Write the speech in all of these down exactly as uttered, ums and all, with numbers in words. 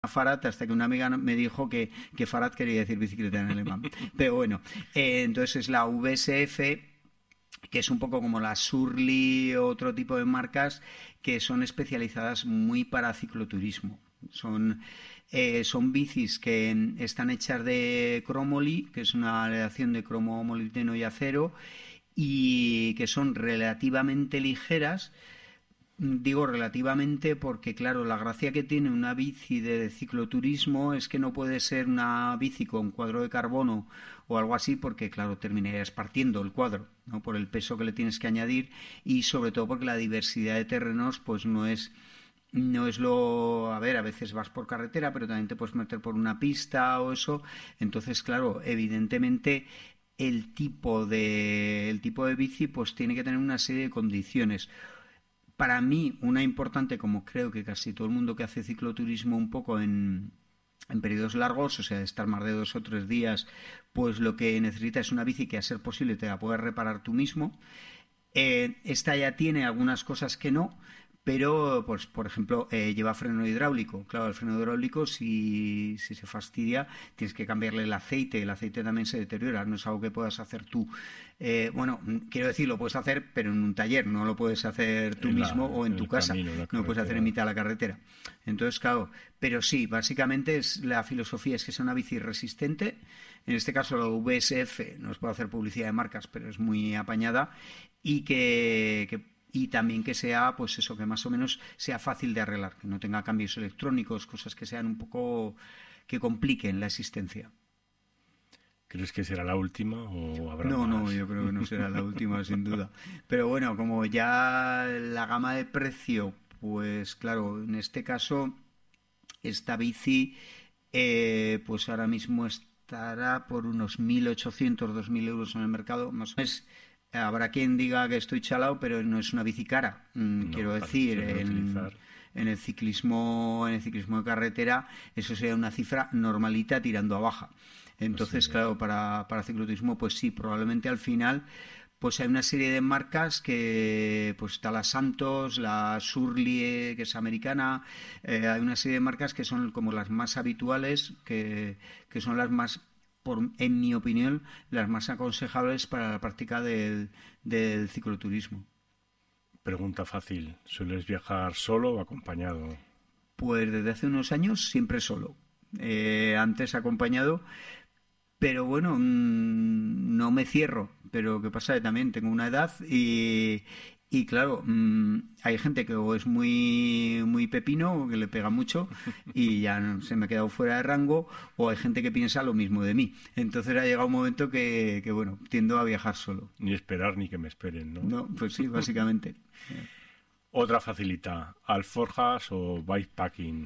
Fahrrad hasta que una amiga me dijo que, que Fahrrad quería decir bicicleta en alemán. Pero bueno, eh, entonces es la V S F, que es un poco como la Surly, otro tipo de marcas que son especializadas muy para cicloturismo. Son, eh, son bicis que están hechas de cromoly, que es una aleación de cromo, molibdeno y acero, y que son relativamente ligeras. Digo relativamente porque, claro, la gracia que tiene una bici de cicloturismo es que no puede ser una bici con cuadro de carbono o algo así porque, claro, terminarías partiendo el cuadro, ¿no? Por el peso que le tienes que añadir y sobre todo porque la diversidad de terrenos pues no es no es lo... A ver, a veces vas por carretera, pero también te puedes meter por una pista o eso. Entonces, claro, evidentemente el tipo de el tipo de bici pues tiene que tener una serie de condiciones. Para mí, una importante, como creo que casi todo el mundo que hace cicloturismo un poco en, en periodos largos, o sea, de estar más de dos o tres días, pues lo que necesita es una bici que a ser posible te la puedas reparar tú mismo. Eh, esta ya tiene algunas cosas que no, pero, pues, por ejemplo, eh, lleva freno hidráulico. Claro, el freno hidráulico, si, si se fastidia, tienes que cambiarle el aceite. El aceite también se deteriora, no es algo que puedas hacer tú. Eh, bueno, quiero decir, lo puedes hacer, pero en un taller, no lo puedes hacer tú En la- mismo o en en tu el casa. camino, la No lo puedes hacer en carretera. mitad de la carretera. Entonces, claro, pero sí, básicamente es, la filosofía es que sea una bici resistente. En este caso, la V S F, no os puedo hacer publicidad de marcas, pero es muy apañada. Y que, que y también que sea, pues eso, que más o menos sea fácil de arreglar, que no tenga cambios electrónicos, cosas que sean un poco, que compliquen la existencia. ¿Crees que será la última o habrá No, no, más? yo creo que no será la última, sin duda. Pero bueno, como ya la gama de precio, pues claro, en este caso, esta bici, eh, pues ahora mismo estará por unos mil ochocientos, dos mil euros en el mercado, más o menos. Habrá quien diga que estoy chalado, pero no es una bici cara. Mm, No, quiero para decir, saber en, utilizar. en el ciclismo, en el ciclismo de carretera, eso sería una cifra normalita tirando a baja. Así Entonces, es. claro, para, para cicloturismo, pues sí, probablemente al final, pues hay una serie de marcas que, pues está la Santos, la Surly, que es americana, eh, hay una serie de marcas que son como las más habituales, que, que son las más, por, en mi opinión, las más aconsejables para la práctica del, del cicloturismo. Pregunta fácil. ¿Sueles viajar solo o acompañado? Pues desde hace unos años siempre solo. Eh, antes acompañado, pero bueno, mmm, no me cierro. Pero qué pasa que también tengo una edad y, y claro, mmm, hay gente que o es muy, muy pepino, o que le pega mucho y ya no- se me ha quedado fuera de rango, o hay gente que piensa lo mismo de mí. Entonces ha llegado un momento que, que bueno, tiendo a viajar solo. Ni esperar ni que me esperen, ¿no? No, pues sí, básicamente. Otra facilita. ¿Alforjas o bikepacking?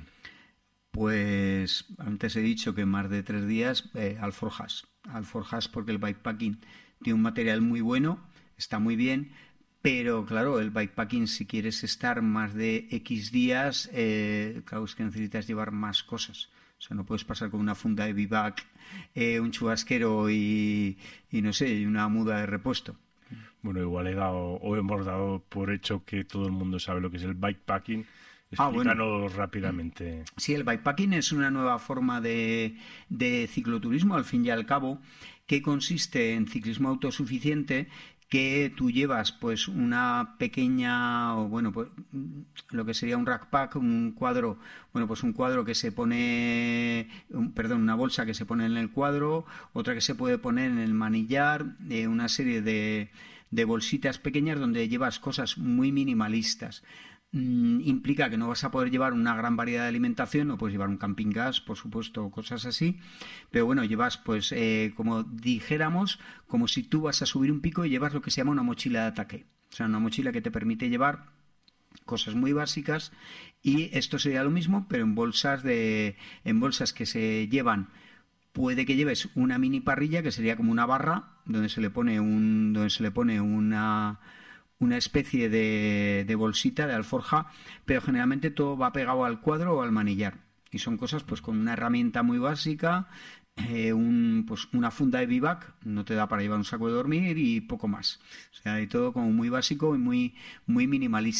Pues antes he dicho que más de tres días, eh, alforjas. Alforjas porque el bikepacking tiene un material muy bueno, está muy bien, pero claro, el bikepacking si quieres estar más de X días, eh, claro, es que necesitas llevar más cosas. O sea, no puedes pasar con una funda de bivac, eh, un chubasquero y, y no sé, y una muda de repuesto. Bueno, igual he dado o hemos dado por hecho que todo el mundo sabe lo que es el bikepacking. Ah, bueno. Explícanos rápidamente. Sí, el bikepacking es una nueva forma de, de cicloturismo, al fin y al cabo, que consiste en ciclismo autosuficiente, que tú llevas pues una pequeña, o bueno, pues lo que sería un rackpack, un cuadro, bueno, pues un cuadro que se pone, un- perdón, una bolsa que se pone en el cuadro, otra que se puede poner en el manillar, eh, una serie de, de bolsitas pequeñas donde llevas cosas muy minimalistas. Mm, implica que no vas a poder llevar una gran variedad de alimentación, no puedes llevar un camping gas, por supuesto, cosas así, pero bueno, llevas pues eh, como dijéramos, como si tú vas a subir un pico y llevas lo que se llama una mochila de ataque, o sea, una mochila que te permite llevar cosas muy básicas y esto sería lo mismo, pero en bolsas de, en bolsas que se llevan. Puede que lleves una mini parrilla que sería como una barra donde se le pone un, donde se le pone una una especie de, de bolsita de alforja, pero generalmente todo va pegado al cuadro o al manillar. Y son cosas pues con una herramienta muy básica, eh, un, pues, una funda de bivac, no te da para llevar un saco de dormir y poco más. O sea, hay todo como muy básico y muy, muy minimalista.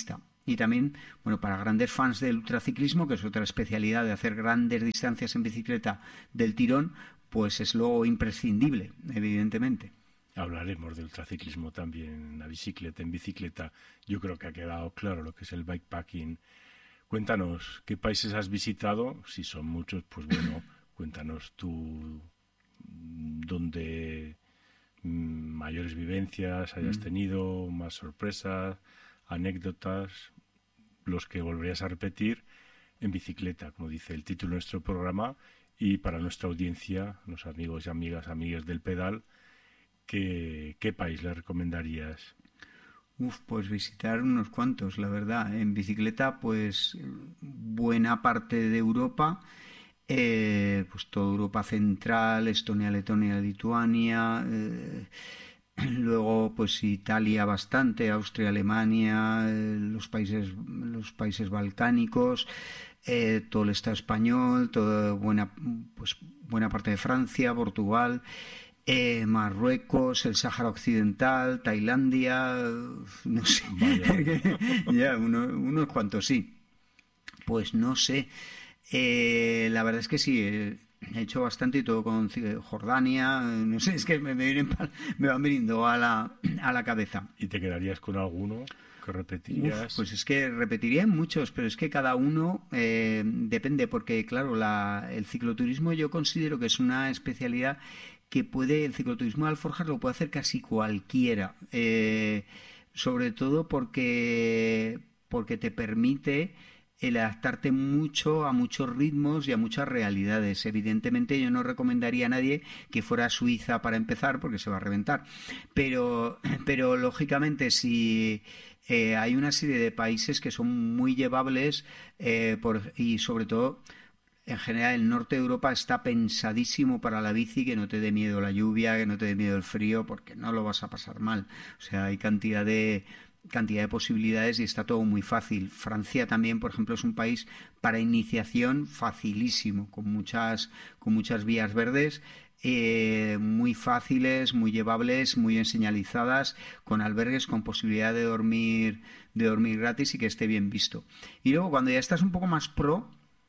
Y también, bueno, para grandes fans del ultraciclismo, que es otra especialidad de hacer grandes distancias en bicicleta del tirón, pues es lo imprescindible, evidentemente. Hablaremos de ultraciclismo también, la bicicleta, en bicicleta. Yo creo que ha quedado claro lo que es el bikepacking. Cuéntanos, ¿qué países has visitado? Si son muchos, pues bueno, cuéntanos tú dónde mayores vivencias hayas tenido, más sorpresas, anécdotas, los que volverías a repetir en bicicleta, como dice el título de nuestro programa, y para nuestra audiencia, los amigos y amigas, amigas del pedal, ¿qué, qué país le recomendarías? Uf, pues visitar unos cuantos, la verdad. En bicicleta, pues buena parte de Europa, eh, pues toda Europa central, Estonia, Letonia, Lituania, eh, luego pues Italia bastante, Austria, Alemania, eh, los países, los países balcánicos, eh, todo el Estado español, toda buena, pues buena parte de Francia, Portugal. Eh, Marruecos, el Sáhara Occidental, Tailandia, no sé, ya, uno, unos cuantos sí. Pues no sé, eh, la verdad es que sí, eh, he hecho bastante y todo con Jordania, no sé, es que me, me, vienen, me van viniendo a la, a la cabeza. ¿Y te quedarías con alguno que repetirías? Uf, pues es que repetiría muchos, pero es que cada uno eh, depende, porque claro, la, el cicloturismo yo considero que es una especialidad que puede, el cicloturismo de Alforjas lo puede hacer casi cualquiera, eh, sobre todo porque, porque te permite el adaptarte mucho a muchos ritmos y a muchas realidades. Evidentemente yo no recomendaría a nadie que fuera a Suiza para empezar porque se va a reventar, pero, pero lógicamente si eh, hay una serie de países que son muy llevables eh, por, y sobre todo en general el norte de Europa está pensadísimo para la bici, que no te dé miedo la lluvia, que no te dé miedo el frío, porque no lo vas a pasar mal. O sea, hay cantidad de cantidad de posibilidades y está todo muy fácil. Francia también, por ejemplo, es un país para iniciación facilísimo, con muchas, con muchas vías verdes, eh, muy fáciles, muy llevables, muy bien señalizadas, con albergues, con posibilidad de dormir, de dormir gratis y que esté bien visto. Y luego cuando ya estás un poco más pro,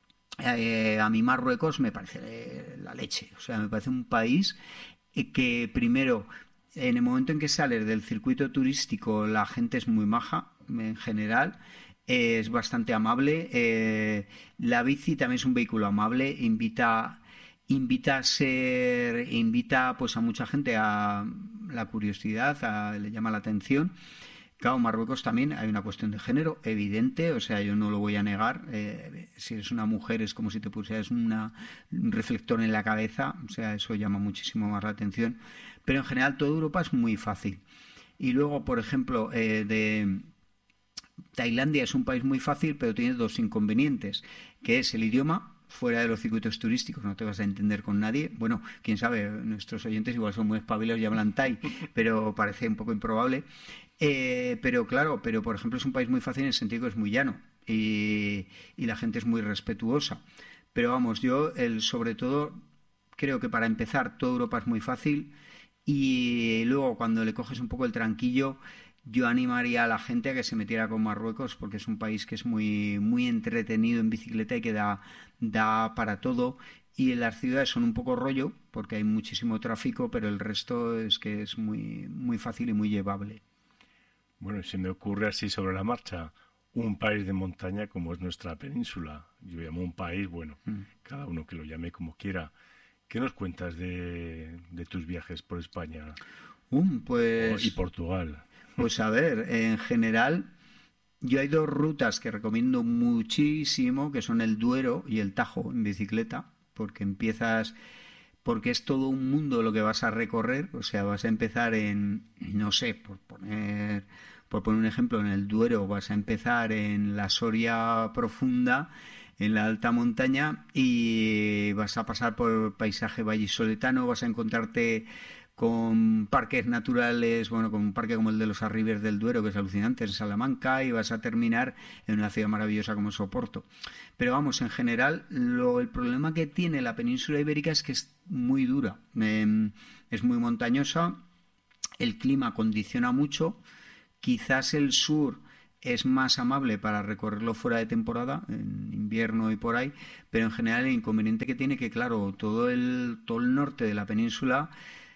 Eh, a mí Marruecos me parece la leche, o sea, me parece un país que primero, en el momento en que sales del circuito turístico, la gente es muy maja en general, eh, es bastante amable, eh, la bici también es un vehículo amable, invita, invita a ser, invita pues a mucha gente a la curiosidad, a, le llama la atención. Claro, Marruecos también hay una cuestión de género evidente, o sea, yo no lo voy a negar. Eh, si eres una mujer es como si te pusieras una, un reflector en la cabeza, o sea, eso llama muchísimo más la atención. Pero en general toda Europa es muy fácil. Y luego, por ejemplo, eh, de Tailandia es un país muy fácil, pero tiene dos inconvenientes, que es el idioma. Fuera de los circuitos turísticos no te vas a entender con nadie. Bueno, quién sabe, nuestros oyentes igual son muy espabilados y hablan thai, pero parece un poco improbable. Eh, pero claro, pero por ejemplo es un país muy fácil en el sentido que es muy llano y, y la gente es muy respetuosa. Pero vamos, yo el, sobre todo creo que para empezar toda Europa es muy fácil y luego cuando le coges un poco el tranquillo, yo animaría a la gente a que se metiera con Marruecos porque es un país que es muy, muy entretenido en bicicleta y que da, da para todo. Y en las ciudades son un poco rollo porque hay muchísimo tráfico, pero el resto es que es muy, muy fácil y muy llevable. Bueno, se me ocurre así sobre la marcha un país de montaña como es nuestra península. Yo llamo un país, bueno, mm. cada uno que lo llame como quiera. ¿Qué nos cuentas de, de tus viajes por España um, pues, y Portugal? Pues a ver, en general yo hay dos rutas que recomiendo muchísimo, que son el Duero y el Tajo en bicicleta, porque empiezas... porque es todo un mundo lo que vas a recorrer, o sea, vas a empezar en, no sé, por poner, por poner un ejemplo, en el Duero vas a empezar en la Soria profunda, en la alta montaña, y vas a pasar por el paisaje vallisoletano, vas a encontrarte con parques naturales, bueno, con un parque como el de los Arribes del Duero, que es alucinante, en Salamanca, y vas a terminar en una ciudad maravillosa como es Oporto. Pero vamos, en general, lo, el problema que tiene la península ibérica es que es muy dura, eh, es muy montañosa, el clima condiciona mucho, quizás el sur es más amable para recorrerlo fuera de temporada, en invierno y por ahí, pero en general el inconveniente que tiene que, claro, todo el, todo el norte de la península,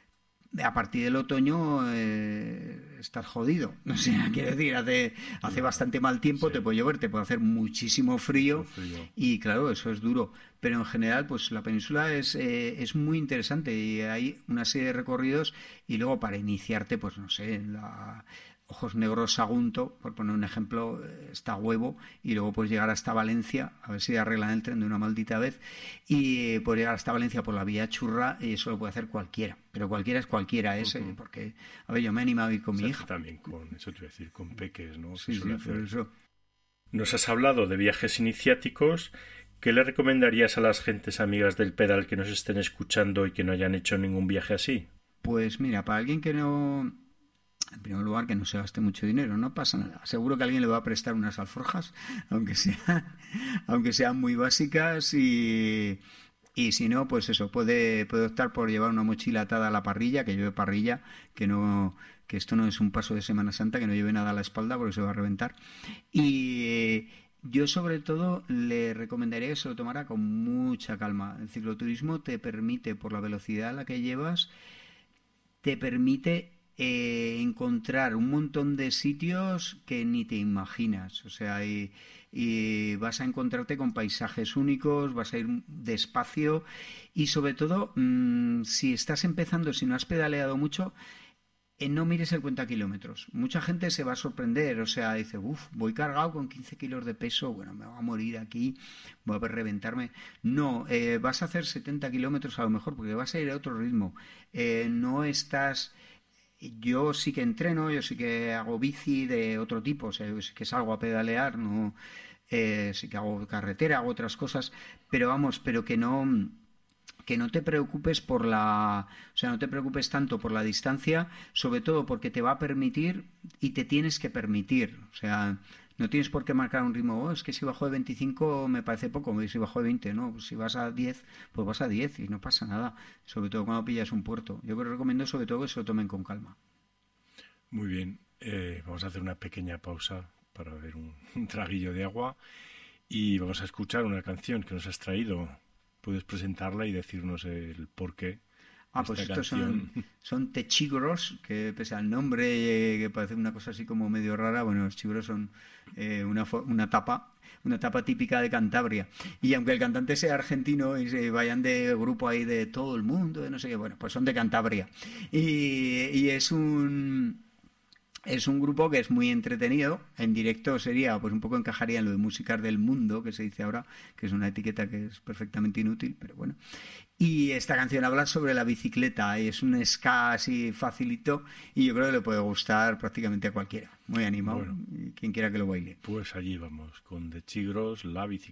a partir del otoño eh, estás jodido. O sea, quiero decir, hace, hace bastante mal tiempo, sí. Te puede llover, te puede hacer muchísimo frío, frío y claro, eso es duro. Pero en general, pues la península es, eh, es muy interesante y hay una serie de recorridos y luego para iniciarte, pues no sé, la... Ojos Negros Sagunto, por poner un ejemplo, está Huevo, y luego puedes llegar hasta Valencia, a ver si arreglan el tren de una maldita vez, y puedes llegar hasta Valencia por la vía Churra, y eso lo puede hacer cualquiera, pero cualquiera es cualquiera ese, uh-huh. porque, a ver, yo me he animado a ir con mi hija. También con, eso te iba a decir, con peques, ¿no? Sí, sí, por eso. Nos has hablado de viajes iniciáticos. ¿Qué le recomendarías a las gentes amigas del pedal que nos estén escuchando y que no hayan hecho ningún viaje así? Pues mira, para alguien que no... En primer lugar, que no se gaste mucho dinero, no pasa nada. Seguro que alguien le va a prestar unas alforjas, aunque sea, aunque sean muy básicas, y, y si no, pues eso, puede, puede optar por llevar una mochila atada a la parrilla, que lleve parrilla, que no, que esto no es un paso de Semana Santa, que no lleve nada a la espalda porque se va a reventar. Y eh, yo sobre todo le recomendaría que se lo tomara con mucha calma. El cicloturismo te permite, por la velocidad a la que llevas, te permite Eh, encontrar un montón de sitios que ni te imaginas, o sea, y, y vas a encontrarte con paisajes únicos, vas a ir despacio y sobre todo, mmm, si estás empezando, si no has pedaleado mucho, eh, no mires el cuenta kilómetros. Mucha gente se va a sorprender, o sea, dice, uff, voy cargado con quince kilos de peso, bueno, me voy a morir aquí, voy a reventarme. No, eh, vas a hacer setenta kilómetros a lo mejor porque vas a ir a otro ritmo. Eh, no estás... Yo sí que entreno, yo sí que hago bici de otro tipo, o sea, yo sí que salgo a pedalear, no, eh, sí que hago carretera, hago otras cosas, pero vamos, pero que no, que no te preocupes por la, o sea, no te preocupes tanto por la distancia, sobre todo porque te va a permitir y te tienes que permitir, o sea, no tienes por qué marcar un ritmo, oh, es que si bajo de veinticinco me parece poco, si bajo de veinte, no, pues si vas a diez, pues vas a diez y no pasa nada, sobre todo cuando pillas un puerto. Yo os recomiendo sobre todo que se lo tomen con calma. Muy bien, eh, vamos a hacer una pequeña pausa para beber un, un traguillo de agua y vamos a escuchar una canción que nos has traído. Puedes presentarla y decirnos el porqué. Ah, pues estos son, son techigros, que pese al nombre eh, que parece una cosa así como medio rara, bueno, los chigros son eh, una, una tapa, una tapa típica de Cantabria. Y aunque el cantante sea argentino y se vayan de grupo ahí de todo el mundo, de no sé qué, bueno, pues son de Cantabria. Y, y es un... Es un grupo que es muy entretenido. En directo sería, pues un poco encajaría en lo de músicas del mundo, que se dice ahora, que es una etiqueta que es perfectamente inútil, pero bueno. Y esta canción habla sobre la bicicleta y es un ska así facilito y yo creo que le puede gustar prácticamente a cualquiera. Muy animado, bueno, y quien quiera que lo baile. Pues allí vamos, con The Chigros, la bicicleta.